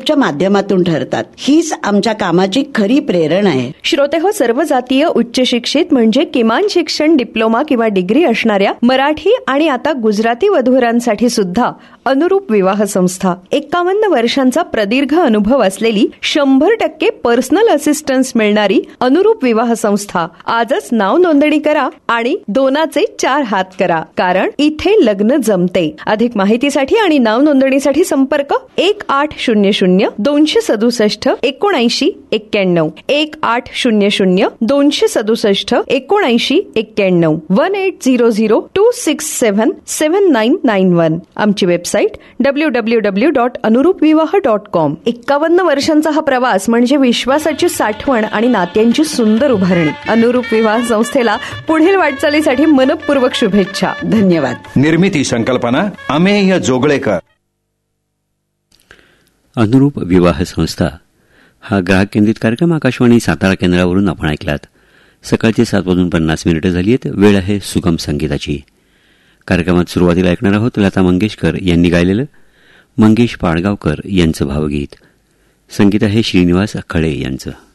च्या माध्यमातून ठरतात. हीच आमच्या कामाची खरी प्रेरणा आहे. श्रोतेहो, सर्व जातीय उच्च शिक्षित म्हणजे किमान शिक्षण डिप्लोमा किंवा डिग्री असणाऱ्या मराठी आणि आता गुजराती वधूवरांसाठी सुद्धा अनुरूप विवाह संस्था, 51 वर्षांचा प्रदीर्घ अनुभव असलेली 100% पर्सनल असिस्टन्स मिळणारी अनुरूप विवाह संस्था. आजच नाव नोंदणी करा आणि 2चे 4 हात करा, कारण इथे लग्न जमते. अधिक माहितीसाठी आणि नाव नोंदणीसाठी संपर्क 1800-267-7991, 1800-267-7991, 1800-267-7991. आमची वेबसाईट www.anurupvivaha.com. 51 वर्षांचा हा प्रवास म्हणजे विश्वासाची साठवण आणि नात्यांची सुंदर उभारणी. अनुरूप विवाह संस्थेला पुढील वाटचालीसाठी मनपूर्वक शुभेच्छा. धन्यवाद. निर्मिती संकल्पना अमेय जोगळेकर. अनुरूप विवाह संस्था हा ग्राहक केंद्रित कार्यक्रम आकाशवाणी सातारा केंद्रावरून आपण ऐकलात. सकाळचे 7:50 झाली आहेत. वेळ आहे सुगम संगीताची. कार्यक्रमात सुरुवातीला ऐकणार आहोत लता मंगेशकर यांनी गायलेलं मंगेश पाडगावकर यांचं भावगीत. संगीत आहे श्रीनिवास खळे यांचं.